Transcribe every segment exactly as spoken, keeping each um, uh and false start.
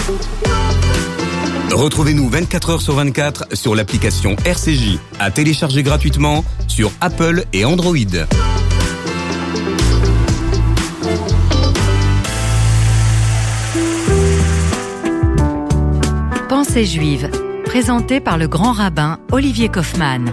Retrouvez-nous vingt-quatre heures sur vingt-quatre sur l'application R C J, à télécharger gratuitement sur Apple et Android. Pensée juive, présenté par le grand rabbin Olivier Kaufmann.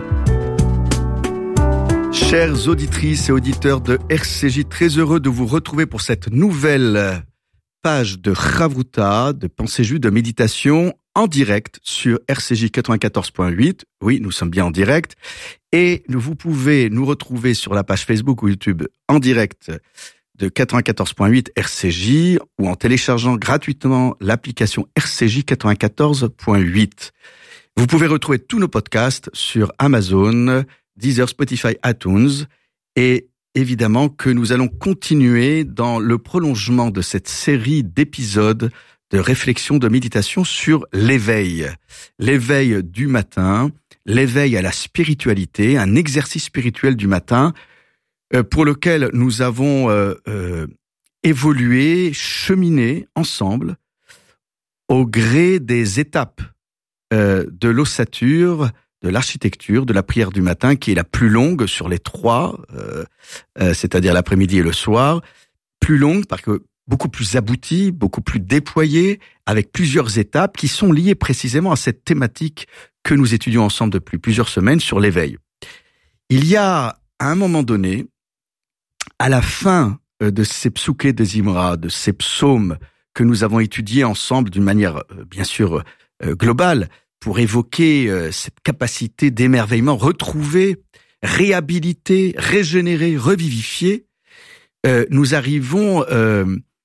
Chères auditrices et auditeurs de R C J, très heureux de vous retrouver pour cette nouvelle page de Chavruta, de Pensée juive, de méditation en direct sur R C J quatre-vingt-quatorze point huit. Oui, nous sommes bien en direct. Et vous pouvez nous retrouver sur la page Facebook ou YouTube en direct de quatre-vingt-quatorze point huit R C J ou en téléchargeant gratuitement l'application R C J quatre-vingt-quatorze point huit. Vous pouvez retrouver tous nos podcasts sur Amazon, Deezer, Spotify, iTunes, et évidemment que nous allons continuer dans le prolongement de cette série d'épisodes de réflexion, de méditation sur l'éveil. L'éveil du matin, l'éveil à la spiritualité, un exercice spirituel du matin euh, pour lequel nous avons euh, euh, évolué, cheminé ensemble au gré des étapes euh, de l'ossature, de l'architecture, de la prière du matin, qui est la plus longue sur les trois, euh, euh, c'est-à-dire l'après-midi et le soir, plus longue parce que beaucoup plus aboutie, beaucoup plus déployée, avec plusieurs étapes qui sont liées précisément à cette thématique que nous étudions ensemble depuis plusieurs semaines sur l'éveil. Il y a, à un moment donné, à la fin de ces psoukés de Zimra, de ces psaumes que nous avons étudiés ensemble d'une manière, bien sûr, globale, pour évoquer euh, cette capacité d'émerveillement, retrouver, réhabiliter, régénérer, revivifier, euh, nous arrivons euh,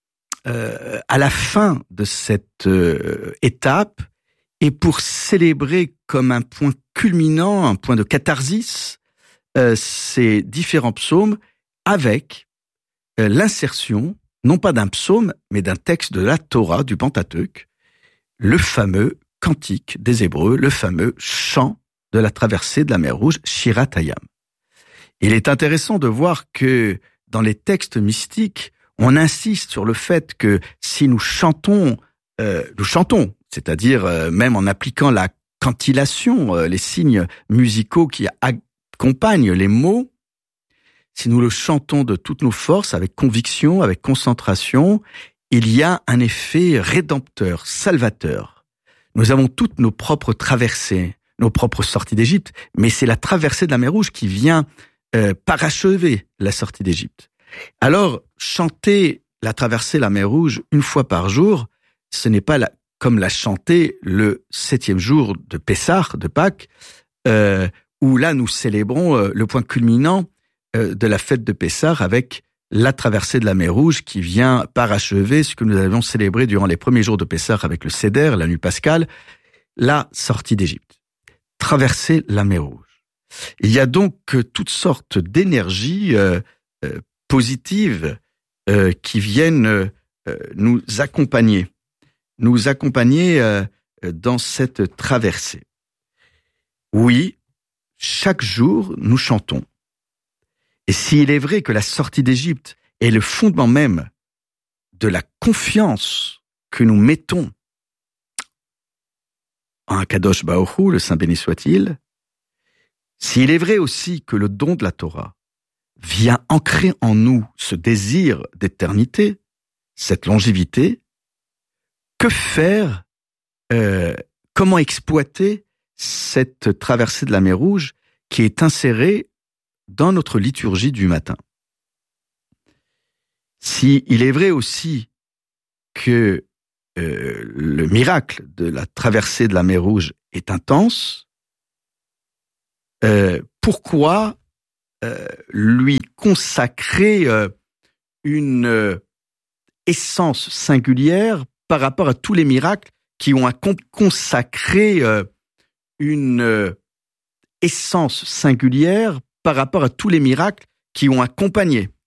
euh, à la fin de cette euh, étape, et pour célébrer comme un point culminant, un point de catharsis, euh, ces différents psaumes, avec euh, l'insertion, non pas d'un psaume, mais d'un texte de la Torah, du Pentateuque, le fameux Cantique des Hébreux, le fameux chant de la traversée de la mer Rouge, Shirat Hayam. Il est intéressant de voir que dans les textes mystiques, on insiste sur le fait que si nous chantons, euh, nous chantons, c'est-à-dire euh, même en appliquant la cantillation, euh, les signes musicaux qui accompagnent les mots, si nous le chantons de toutes nos forces, avec conviction, avec concentration, il y a un effet rédempteur, salvateur. Nous avons toutes nos propres traversées, nos propres sorties d'Égypte, mais c'est la traversée de la mer Rouge qui vient euh, parachever la sortie d'Égypte. Alors, chanter la traversée de la mer Rouge une fois par jour, ce n'est pas la, comme la chanter le septième jour de Pessah, de Pâques, euh, où là nous célébrons euh, le point culminant euh, de la fête de Pessah avec la traversée de la mer Rouge qui vient parachever ce que nous avions célébré durant les premiers jours de Pessah avec le Seder, la nuit pascale, la sortie d'Égypte. Traverser la mer Rouge. Il y a donc toutes sortes d'énergies euh, euh, positives euh, qui viennent euh, nous accompagner, nous accompagner euh, dans cette traversée. Oui, chaque jour, nous chantons. Et s'il est vrai que la sortie d'Égypte est le fondement même de la confiance que nous mettons en Akadosh Baruch Hu, le Saint béni soit-il, s'il est vrai aussi que le don de la Torah vient ancrer en nous ce désir d'éternité, cette longévité, que faire, euh, comment exploiter cette traversée de la mer Rouge qui est insérée dans notre liturgie du matin. Si il est vrai aussi que euh, le miracle de la traversée de la mer Rouge est intense, euh, pourquoi euh, lui consacrer euh, une euh, essence singulière par rapport à tous les miracles qui ont consacré euh, une euh, essence singulière par rapport à tous les miracles qui ont accompagné